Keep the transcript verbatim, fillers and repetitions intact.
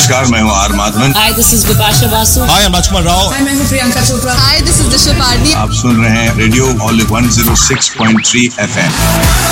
नमस्कार, मैं हूँ are Madhavan. Hi, this is Bipasha Basu. Hi, I'm Rajkumar Rao. Hi, मैं हूँ Priyanka Chopra. Hi, this is Disha Pardi. आप सुन रहे हैं radio all one zero six point three F M.